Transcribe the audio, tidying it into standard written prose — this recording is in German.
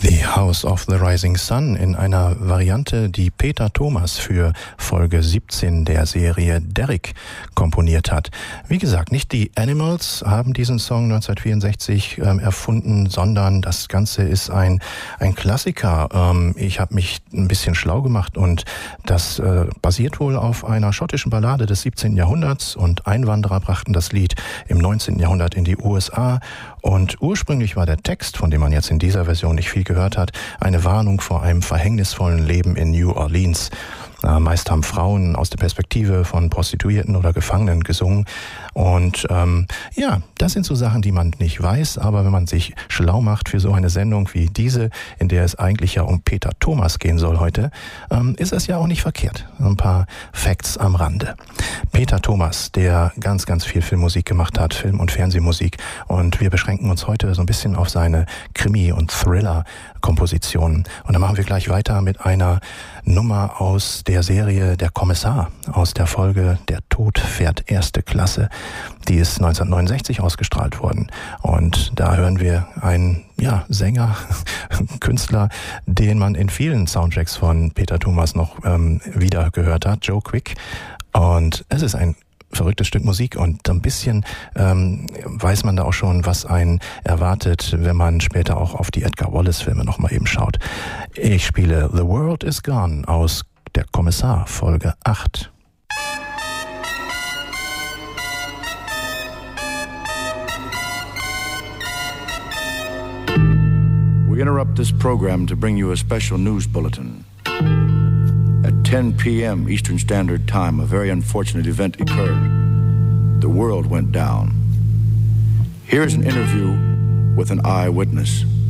The House of the Rising Sun in einer Variante, die Peter Thomas für Folge 17 der Serie Derrick komponiert hat. Wie gesagt, nicht die Animals haben diesen Song 1964 erfunden, sondern das Ganze ist ein Klassiker. Ich habe mich ein bisschen schlau gemacht und das basiert wohl auf einer schottischen Ballade des 17. Jahrhunderts und Einwanderer brachten das Lied im 19. Jahrhundert in die USA und ursprünglich war der Text, von dem man jetzt in dieser Version nicht viel gehört hat, eine Warnung vor einem verhängnisvollen Leben in New Orleans. Meist haben Frauen aus der Perspektive von Prostituierten oder Gefangenen gesungen. Und das sind so Sachen, die man nicht weiß. Aber wenn man sich schlau macht für so eine Sendung wie diese, in der es eigentlich ja um Peter Thomas gehen soll heute, ist es ja auch nicht verkehrt. Ein paar Facts am Rande. Peter Thomas, der ganz, ganz viel Filmmusik gemacht hat, Film- und Fernsehmusik. Und wir beschränken uns heute so ein bisschen auf seine Krimi- und Thriller-Kompositionen. Und dann machen wir gleich weiter mit einer Nummer aus der Serie Der Kommissar, aus der Folge Der Tod fährt erste Klasse. Die ist 1969 ausgestrahlt worden. Und da hören wir einen Sänger, Künstler, den man in vielen Soundtracks von Peter Thomas noch wieder gehört hat, Joe Quick. Und es ist ein verrücktes Stück Musik und ein bisschen weiß man da auch schon, was einen erwartet, wenn man später auch auf die Edgar Wallace-Filme noch mal eben schaut. Ich spiele The World is Gone aus Der Kommissar, Folge 8. We interrupt this program to bring you a special news bulletin. At 10 p.m. Eastern Standard Time, a very unfortunate event occurred. The world went down. Here's an interview with an eyewitness.